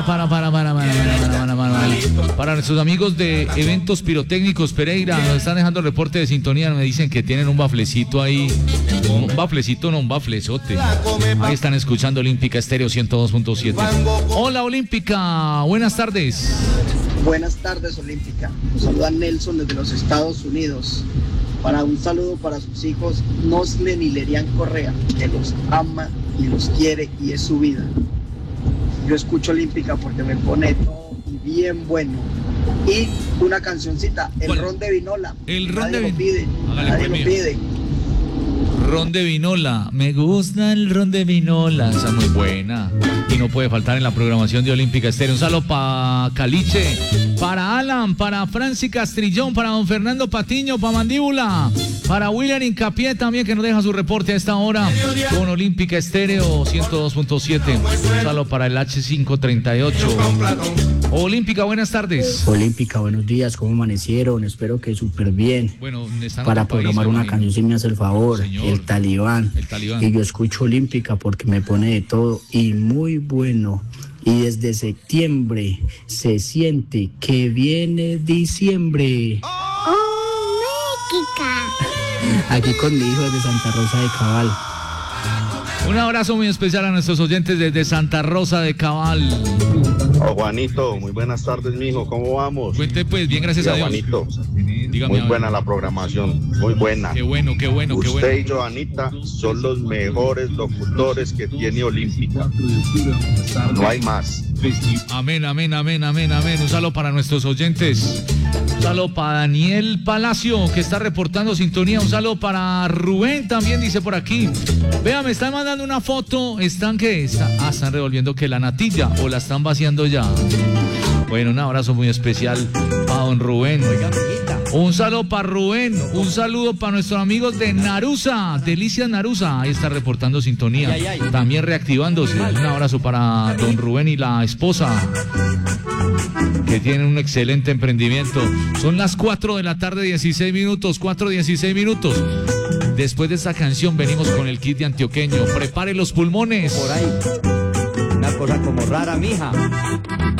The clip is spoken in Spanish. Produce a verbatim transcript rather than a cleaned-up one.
para, para, para, para, para, para, para, para, para, para nuestros amigos de Eventos Pirotécnicos Pereira, nos están dejando el reporte de sintonía, me dicen que tienen un baflecito ahí, un baflecito, no un baflezote. Ahí están escuchando Olímpica Estéreo ciento dos punto siete. Hola Olímpica, buenas tardes. Buenas tardes Olímpica, nos saluda Nelson desde los Estados Unidos. Para un saludo para sus hijos Noslen y Lerian Correa, que los ama y los quiere y es su vida. Yo escucho Olímpica porque me pone todo bien bueno. Y una cancioncita, el ¿Cuál? Ron de Vinola. El Ron nadie de lo pide, Hágale, nadie pues, lo mío. pide. Ron de Vinola, me gusta el ron de Vinola, esa es muy buena y no puede faltar en la programación de Olímpica Estéreo. Un saludo para Caliche, para Alan, para Franci Castrillón, para don Fernando Patiño, para Mandíbula, para William Incapié también, que nos deja su reporte a esta hora con Olímpica Estéreo ciento dos punto siete. Un saludo para el H quinientos treinta y ocho. Olímpica, buenas tardes. Olímpica, buenos días, ¿cómo amanecieron? Espero que súper bien. Bueno, están Para en otro programar país, una imagino. canción, si me hace el favor, Señor. el Talibán. El Talibán. Y yo escucho Olímpica porque me pone de todo y muy bueno. Y desde septiembre se siente que viene diciembre. Aquí con mi hijo desde Santa Rosa de Cabal. Un abrazo muy especial a nuestros oyentes desde Santa Rosa de Cabal. Oh, Juanito, muy buenas tardes, mijo, ¿cómo vamos? Cuente pues, bien, gracias Sí, a Dios. Juanito, Dígame, muy a ver. buena la programación, muy buena. Qué bueno, qué bueno, qué Usted bueno. y Joanita son los mejores locutores que tiene Olímpica. No hay más. Amén, amén, amén, amén, amén. Un saludo para nuestros oyentes. Un saludo para Daniel Palacio, que está reportando sintonía. Un saludo para Rubén también, dice por aquí. Vea, me están mandando una foto. ¿Están qué? Está, ah, están revolviendo que la natilla o la están vaciando ya. Bueno, un abrazo muy especial a don Rubén. Un saludo para Rubén, un saludo para nuestros amigos de Narusa, Delicias Narusa, ahí está reportando sintonía, también reactivándose. Un abrazo para don Rubén y la esposa, que tienen un excelente emprendimiento. Son las cuatro de la tarde, dieciséis minutos, cuatro dieciséis minutos. Después de esta canción venimos con el kit de antioqueño. Prepare los pulmones. Por ahí, una cosa como rara, mija.